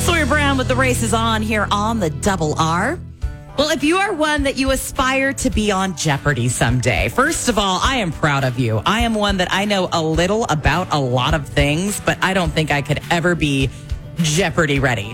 Sawyer Brown with the races on here on the Double R. Well, if you are one that you aspire to be on Jeopardy someday, first of all, I am proud of you. I am one that I know a little about a lot of things, but I don't think I could ever be Jeopardy ready.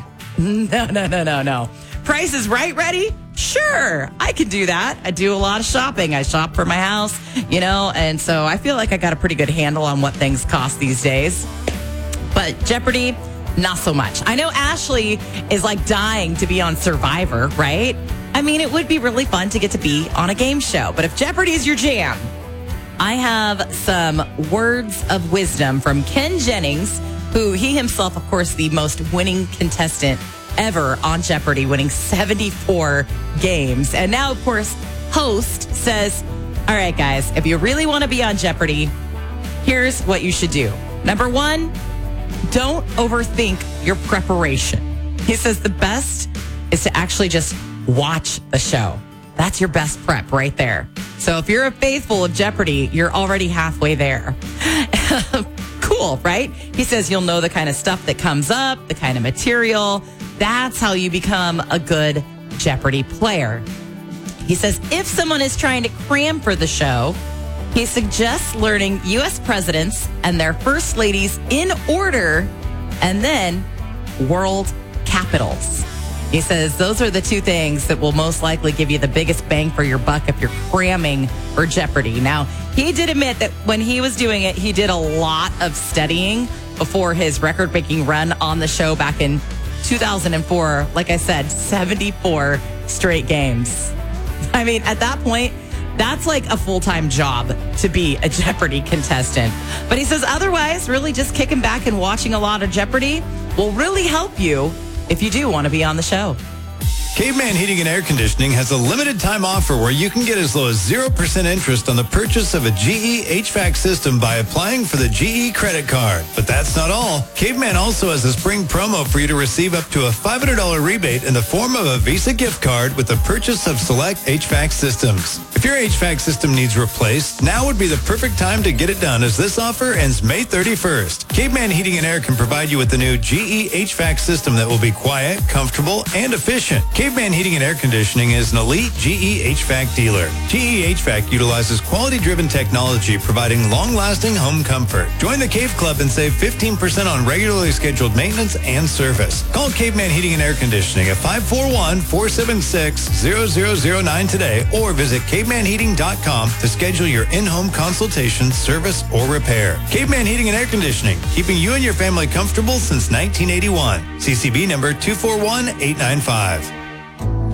No. Price is Right ready? Sure, I can do that. I do a lot of shopping. I shop for my house, and so I feel like I got a pretty good handle on what things cost these days. But Jeopardy, not so much. I know Ashley is like dying to be on Survivor, right? I mean, it would be really fun to get to be on a game show. But if Jeopardy is your jam, I have some words of wisdom from Ken Jennings, who he himself, of course, the most winning contestant ever on Jeopardy, winning 74 games. And now, of course, host says, all right, guys, if you really want to be on Jeopardy, here's what you should do. Number one, don't overthink your preparation. He says the best is to actually just watch the show. That's your best prep right there. So if you're a faithful of Jeopardy, you're already halfway there. Cool, right? He says you'll know the kind of stuff that comes up, the kind of material. That's how you become a good Jeopardy player. He says if someone is trying to cram for the show, he suggests learning U.S. presidents and their first ladies in order, and then world capitals. He says those are the two things that will most likely give you the biggest bang for your buck if you're cramming for Jeopardy. Now, he did admit that when he was doing it, he did a lot of studying before his record-breaking run on the show back in 2004. Like I said, 74 straight games. I mean, at that point, that's like a full-time job to be a Jeopardy contestant. But he says otherwise, really just kicking back and watching a lot of Jeopardy will really help you if you do want to be on the show. Caveman Heating and Air Conditioning has a limited time offer where you can get as low as 0% interest on the purchase of a GE HVAC system by applying for the GE credit card. But that's not all. Caveman also has a spring promo for you to receive up to a $500 rebate in the form of a Visa gift card with the purchase of select HVAC systems. If your HVAC system needs replaced, now would be the perfect time to get it done as this offer ends May 31st. Caveman Heating and Air can provide you with the new GE HVAC system that will be quiet, comfortable, and efficient. Caveman Heating and Air Conditioning is an elite GE HVAC dealer. GE HVAC utilizes quality-driven technology, providing long-lasting home comfort. Join the Cave Club and save 15% on regularly scheduled maintenance and service. Call Caveman Heating and Air Conditioning at 541-476-0009 today or visit cavemanheating.com to schedule your in-home consultation, service, or repair. Caveman Heating and Air Conditioning, keeping you and your family comfortable since 1981. CCB number 241895.